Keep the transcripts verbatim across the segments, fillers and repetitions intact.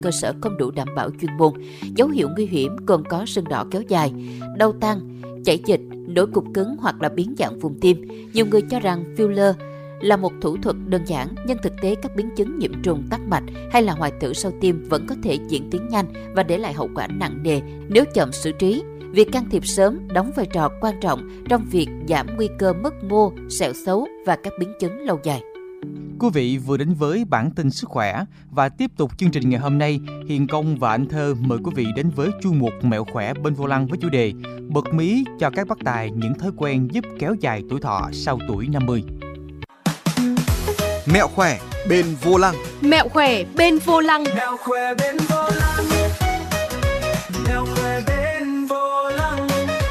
cơ sở không đủ đảm bảo chuyên môn. Dấu hiệu nguy hiểm gồm có sưng đỏ kéo dài, đau tăng, chảy dịch, nổi cục cứng hoặc là biến dạng vùng tim. Nhiều người cho rằng filler là một thủ thuật đơn giản, nhưng thực tế các biến chứng nhiễm trùng tắc mạch hay là hoại tử sau tiêm vẫn có thể diễn tiến nhanh và để lại hậu quả nặng nề nếu chậm xử trí. Việc can thiệp sớm đóng vai trò quan trọng trong việc giảm nguy cơ mất mô, sẹo xấu và các biến chứng lâu dài. Quý vị vừa đến với bản tin sức khỏe và tiếp tục chương trình ngày hôm nay, Hiền Công và Anh Thơ mời quý vị đến với chuyên mục Mẹo khỏe bên vô lăng với chủ đề bật mí cho các bác tài những thói quen giúp kéo dài tuổi thọ sau tuổi năm mươi. Mẹo khỏe bên vô lăng. Mẹo khỏe bên vô lăng. Mẹo khỏe bên vô lăng. Mẹo khỏe bên vô lăng.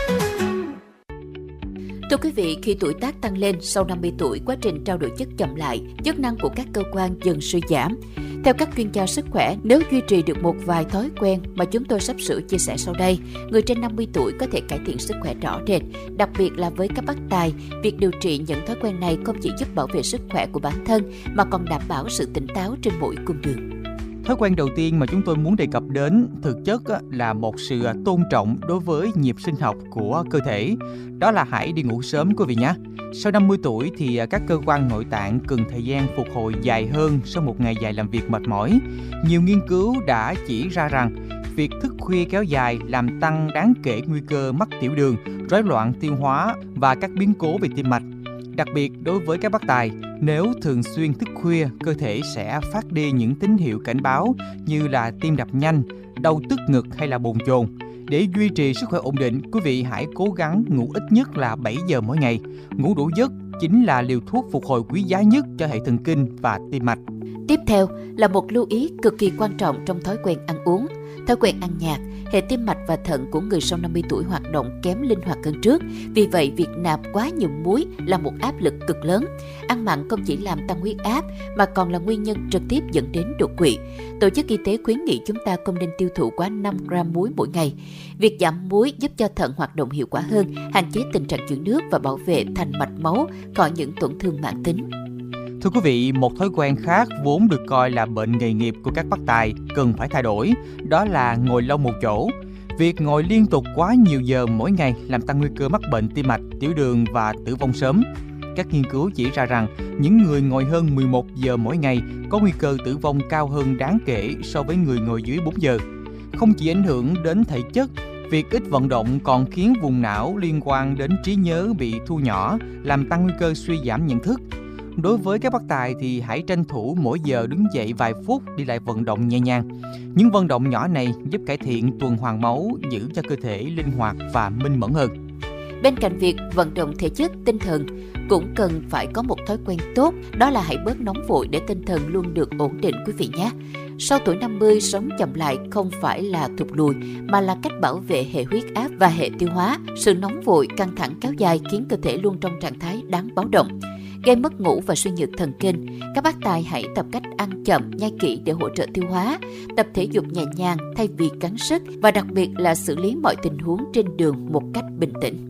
Thưa quý vị, khi tuổi tác tăng lên, sau năm mươi tuổi, quá trình trao đổi chất chậm lại, chức năng của các cơ quan dần suy giảm. Theo các chuyên gia sức khỏe, nếu duy trì được một vài thói quen mà chúng tôi sắp sửa chia sẻ sau đây, người trên năm mươi tuổi có thể cải thiện sức khỏe rõ rệt. Đặc biệt là với các bác tài, việc điều trị những thói quen này không chỉ giúp bảo vệ sức khỏe của bản thân mà còn đảm bảo sự tỉnh táo trên mỗi cung đường. Thói quen đầu tiên mà chúng tôi muốn đề cập đến thực chất là một sự tôn trọng đối với nhịp sinh học của cơ thể. Đó là hãy đi ngủ sớm quý vị nhé. Sau năm mươi tuổi thì các cơ quan nội tạng cần thời gian phục hồi dài hơn sau một ngày dài làm việc mệt mỏi. Nhiều nghiên cứu đã chỉ ra rằng việc thức khuya kéo dài làm tăng đáng kể nguy cơ mắc tiểu đường, rối loạn tiêu hóa và các biến cố về tim mạch. Đặc biệt đối với các bác tài, nếu thường xuyên thức khuya, cơ thể sẽ phát đi những tín hiệu cảnh báo như là tim đập nhanh, đau tức ngực hay là bồn chồn. Để duy trì sức khỏe ổn định, quý vị hãy cố gắng ngủ ít nhất là bảy giờ mỗi ngày. Ngủ đủ giấc chính là liều thuốc phục hồi quý giá nhất cho hệ thần kinh và tim mạch. Tiếp theo là một lưu ý cực kỳ quan trọng trong thói quen ăn uống. Thói quen ăn nhạt, hệ tim mạch và thận của người sau năm mươi tuổi hoạt động kém linh hoạt hơn trước. Vì vậy, việc nạp quá nhiều muối là một áp lực cực lớn. Ăn mặn không chỉ làm tăng huyết áp mà còn là nguyên nhân trực tiếp dẫn đến đột quỵ. Tổ chức Y tế khuyến nghị chúng ta không nên tiêu thụ quá năm gam muối mỗi ngày. Việc giảm muối giúp cho thận hoạt động hiệu quả hơn, hạn chế tình trạng chướng nước và bảo vệ thành mạch máu khỏi những tổn thương mãn tính. Thưa quý vị, một thói quen khác vốn được coi là bệnh nghề nghiệp của các bác tài cần phải thay đổi, đó là ngồi lâu một chỗ. Việc ngồi liên tục quá nhiều giờ mỗi ngày làm tăng nguy cơ mắc bệnh tim mạch, tiểu đường và tử vong sớm. Các nghiên cứu chỉ ra rằng những người ngồi hơn mười một giờ mỗi ngày có nguy cơ tử vong cao hơn đáng kể so với người ngồi dưới bốn giờ. Không chỉ ảnh hưởng đến thể chất, việc ít vận động còn khiến vùng não liên quan đến trí nhớ bị thu nhỏ, làm tăng nguy cơ suy giảm nhận thức. Đối với các bác tài thì hãy tranh thủ mỗi giờ đứng dậy vài phút đi lại vận động nhẹ nhàng. Những vận động nhỏ này giúp cải thiện tuần hoàn máu, giữ cho cơ thể linh hoạt và minh mẫn hơn. Bên cạnh việc vận động thể chất, tinh thần cũng cần phải có một thói quen tốt, đó là hãy bớt nóng vội để tinh thần luôn được ổn định quý vị nhé. Sau tuổi năm mươi, sống chậm lại không phải là thụt lùi mà là cách bảo vệ hệ huyết áp và hệ tiêu hóa. Sự nóng vội, căng thẳng kéo dài khiến cơ thể luôn trong trạng thái đáng báo động, gây mất ngủ và suy nhược thần kinh. Các bác tài hãy tập cách ăn chậm, nhai kỹ để hỗ trợ tiêu hóa, tập thể dục nhẹ nhàng thay vì gắng sức và đặc biệt là xử lý mọi tình huống trên đường một cách bình tĩnh.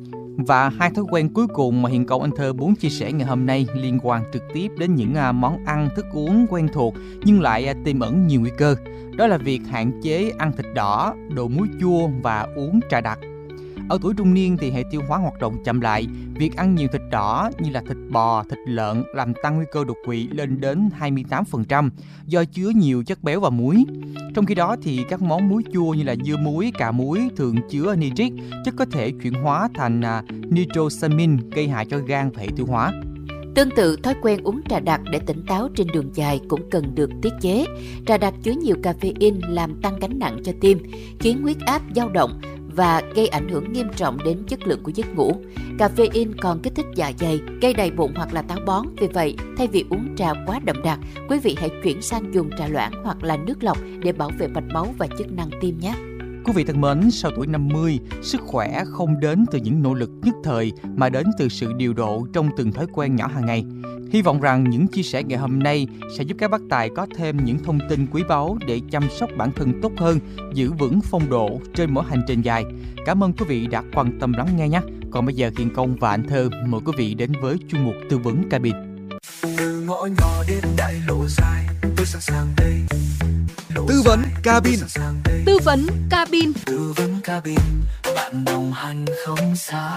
Và hai thói quen cuối cùng mà Hiền Công Anh Thơ muốn chia sẻ ngày hôm nay liên quan trực tiếp đến những món ăn, thức uống quen thuộc nhưng lại tiềm ẩn nhiều nguy cơ. Đó là việc hạn chế ăn thịt đỏ, đồ muối chua và uống trà đặc. Ở tuổi trung niên thì hệ tiêu hóa hoạt động chậm lại. Việc ăn nhiều thịt đỏ như là thịt bò, thịt lợn làm tăng nguy cơ đột quỵ lên đến hai mươi tám phần trăm do chứa nhiều chất béo và muối. Trong khi đó thì các món muối chua như là dưa muối, cà muối thường chứa nitric, chất có thể chuyển hóa thành nitrosamin gây hại cho gan và hệ tiêu hóa. Tương tự, thói quen uống trà đặc để tỉnh táo trên đường dài cũng cần được tiết chế. Trà đặc chứa nhiều caffeine làm tăng gánh nặng cho tim, khiến huyết áp dao động và gây ảnh hưởng nghiêm trọng đến chất lượng của giấc ngủ. Caffeine còn kích thích dạ dày, gây đầy bụng hoặc là táo bón. Vì vậy, thay vì uống trà quá đậm đặc, quý vị hãy chuyển sang dùng trà loãng hoặc là nước lọc để bảo vệ mạch máu và chức năng tim nhé. Quý vị thân mến, sau tuổi năm mươi, sức khỏe không đến từ những nỗ lực nhất thời mà đến từ sự điều độ trong từng thói quen nhỏ hàng ngày. Hy vọng rằng những chia sẻ ngày hôm nay sẽ giúp các bác tài có thêm những thông tin quý báu để chăm sóc bản thân tốt hơn, giữ vững phong độ trên mỗi hành trình dài. Cảm ơn quý vị đã quan tâm lắng nghe nhé. Còn bây giờ Hiền Công và Anh Thơ mời quý vị đến với chuyên mục tư vấn cabin. Từ ngõ nhỏ đến đại lộ dài, tôi sẵn sàng đây. Tư vấn cabin. Tư vấn cabin. Tư vấn cabin, bạn đồng hành không xa.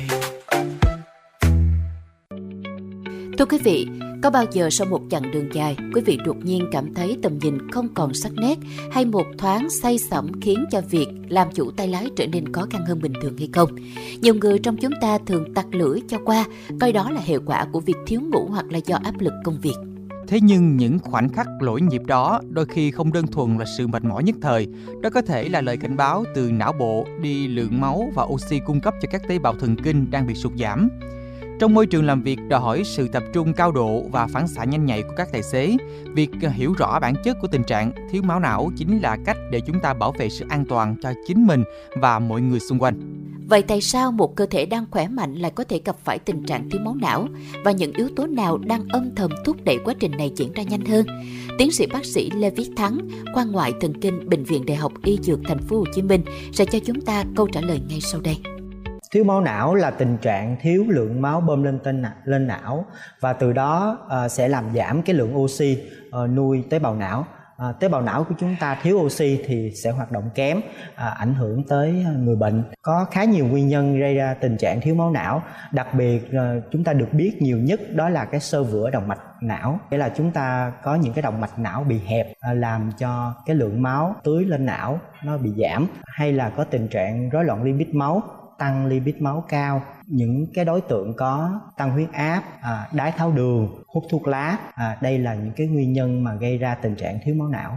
Thưa quý vị, có bao giờ sau một chặng đường dài, quý vị đột nhiên cảm thấy tầm nhìn không còn sắc nét hay một thoáng say sẩm khiến cho việc làm chủ tay lái trở nên khó khăn hơn bình thường hay không? Nhiều người trong chúng ta thường tặc lưỡi cho qua, coi đó là hệ quả của việc thiếu ngủ hoặc là do áp lực công việc. Thế nhưng những khoảnh khắc lỗi nhịp đó đôi khi không đơn thuần là sự mệt mỏi nhất thời. Đó có thể là lời cảnh báo từ não bộ đi lượng máu và oxy cung cấp cho các tế bào thần kinh đang bị sụt giảm. Trong môi trường làm việc đòi hỏi sự tập trung cao độ và phản xạ nhanh nhạy của các tài xế, việc hiểu rõ bản chất của tình trạng thiếu máu não chính là cách để chúng ta bảo vệ sự an toàn cho chính mình và mọi người xung quanh. Vậy tại sao một cơ thể đang khỏe mạnh lại có thể gặp phải tình trạng thiếu máu não và những yếu tố nào đang âm thầm thúc đẩy quá trình này diễn ra nhanh hơn? Tiến sĩ bác sĩ Lê Viết Thắng, khoa ngoại thần kinh Bệnh viện Đại học Y Dược Thành phố Hồ Chí Minh sẽ cho chúng ta câu trả lời ngay sau đây. Thiếu máu não là tình trạng thiếu lượng máu bơm lên tên lên não và từ đó uh, sẽ làm giảm cái lượng oxy uh, nuôi tế bào não. Uh, tế bào não của chúng ta thiếu oxy thì sẽ hoạt động kém, uh, ảnh hưởng tới người bệnh. Có khá nhiều nguyên nhân gây ra tình trạng thiếu máu não. Đặc biệt uh, chúng ta được biết nhiều nhất đó là cái xơ vữa động mạch não, nghĩa là chúng ta có những cái động mạch não bị hẹp, uh, làm cho cái lượng máu tưới lên não nó bị giảm, hay là có tình trạng rối loạn lipid máu, tăng lipid máu cao. Những cái đối tượng có tăng huyết áp, à, đái tháo đường, hút thuốc lá, à, đây là những cái nguyên nhân mà gây ra tình trạng thiếu máu não.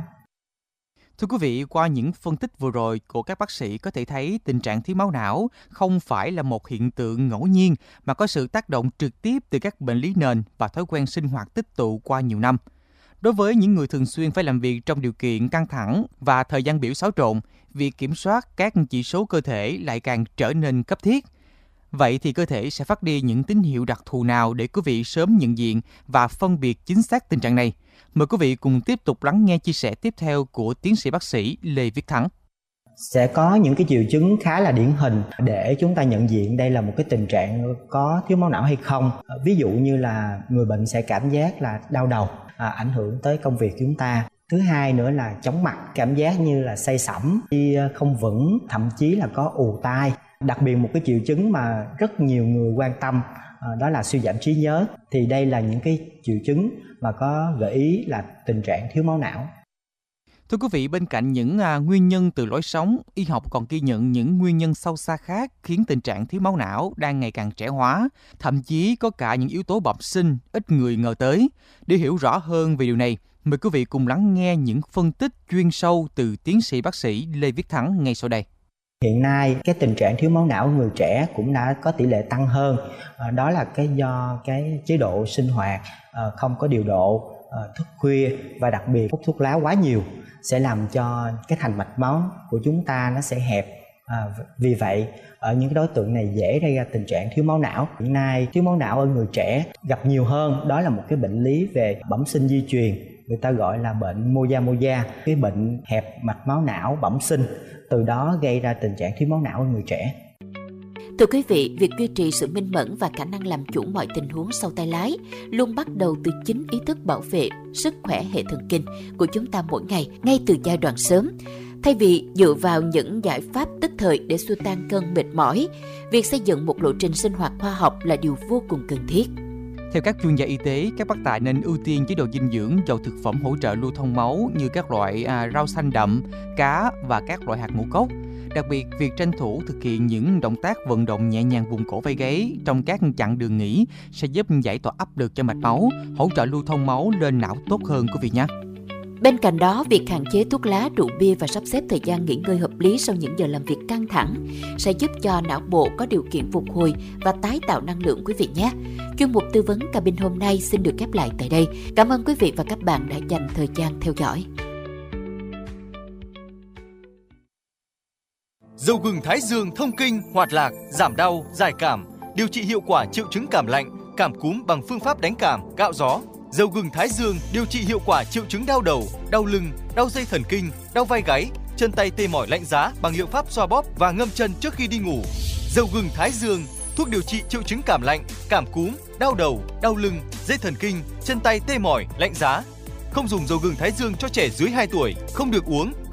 Thưa quý vị, qua những phân tích vừa rồi của các bác sĩ có thể thấy tình trạng thiếu máu não không phải là một hiện tượng ngẫu nhiên mà có sự tác động trực tiếp từ các bệnh lý nền và thói quen sinh hoạt tích tụ qua nhiều năm. Đối với những người thường xuyên phải làm việc trong điều kiện căng thẳng và thời gian biểu xáo trộn, việc kiểm soát các chỉ số cơ thể lại càng trở nên cấp thiết. Vậy thì cơ thể sẽ phát đi những tín hiệu đặc thù nào để quý vị sớm nhận diện và phân biệt chính xác tình trạng này? Mời quý vị cùng tiếp tục lắng nghe chia sẻ tiếp theo của tiến sĩ bác sĩ Lê Viết Thắng. Sẽ có những cái triệu chứng khá là điển hình để chúng ta nhận diện đây là một cái tình trạng có thiếu máu não hay không. Ví dụ như là người bệnh sẽ cảm giác là đau đầu, à, ảnh hưởng tới công việc chúng ta. Thứ hai nữa là chóng mặt, cảm giác như là say sẩm, đi không vững, thậm chí là có ù tai. Đặc biệt một cái triệu chứng mà rất nhiều người quan tâm, à, đó là suy giảm trí nhớ. Thì đây là những cái triệu chứng mà có gợi ý là tình trạng thiếu máu não. Thưa quý vị, bên cạnh những à, nguyên nhân từ lối sống, y học còn ghi nhận những nguyên nhân sâu xa khác khiến tình trạng thiếu máu não đang ngày càng trẻ hóa, thậm chí có cả những yếu tố bẩm sinh ít người ngờ tới. Để hiểu rõ hơn về điều này, mời quý vị cùng lắng nghe những phân tích chuyên sâu từ tiến sĩ bác sĩ Lê Viết Thắng ngay sau đây. Hiện nay cái tình trạng thiếu máu não người trẻ cũng đã có tỷ lệ tăng hơn. À, đó là cái do cái chế độ sinh hoạt à, không có điều độ, à, thức khuya và đặc biệt hút thuốc lá quá nhiều sẽ làm cho cái thành mạch máu của chúng ta nó sẽ hẹp. À, vì vậy ở những cái đối tượng này dễ gây ra tình trạng thiếu máu não. Hiện nay thiếu máu não ở người trẻ gặp nhiều hơn, đó là một cái bệnh lý về bẩm sinh di truyền, người ta gọi là bệnh Moyamoya, cái bệnh hẹp mạch máu não bẩm sinh, từ đó gây ra tình trạng thiếu máu não ở người trẻ. Thưa quý vị, việc duy trì sự minh mẫn và khả năng làm chủ mọi tình huống sau tay lái luôn bắt đầu từ chính ý thức bảo vệ sức khỏe hệ thần kinh của chúng ta mỗi ngày, ngay từ giai đoạn sớm. Thay vì dựa vào những giải pháp tức thời để xua tan cơn mệt mỏi, việc xây dựng một lộ trình sinh hoạt khoa học là điều vô cùng cần thiết. Theo các chuyên gia y tế, các bác tài nên ưu tiên chế độ dinh dưỡng giàu thực phẩm hỗ trợ lưu thông máu như các loại à, rau xanh đậm, cá và các loại hạt ngũ cốc. Đặc biệt, việc tranh thủ thực hiện những động tác vận động nhẹ nhàng vùng cổ vai gáy trong các chặng đường nghỉ sẽ giúp giải tỏa áp lực cho mạch máu, hỗ trợ lưu thông máu lên não tốt hơn quý vị nhé. Bên cạnh đó, việc hạn chế thuốc lá, rượu bia và sắp xếp thời gian nghỉ ngơi hợp lý sau những giờ làm việc căng thẳng sẽ giúp cho não bộ có điều kiện phục hồi và tái tạo năng lượng quý vị nhé. Chuyên mục tư vấn cabin hôm nay xin được khép lại tại đây. Cảm ơn quý vị và các bạn đã dành thời gian theo dõi. Dầu gừng Thái Dương thông kinh, hoạt lạc, giảm đau, giải cảm, điều trị hiệu quả triệu chứng cảm lạnh, cảm cúm bằng phương pháp đánh cảm, gạo gió. Dầu gừng Thái Dương điều trị hiệu quả triệu chứng đau đầu, đau lưng, đau dây thần kinh, đau vai gáy, chân tay tê mỏi lạnh giá bằng liệu pháp xoa bóp và ngâm chân trước khi đi ngủ. Dầu gừng Thái Dương, thuốc điều trị triệu chứng cảm lạnh, cảm cúm, đau đầu, đau lưng, dây thần kinh, chân tay tê mỏi, lạnh giá. Không dùng dầu gừng thái dương cho trẻ dưới hai tuổi. Không được uống,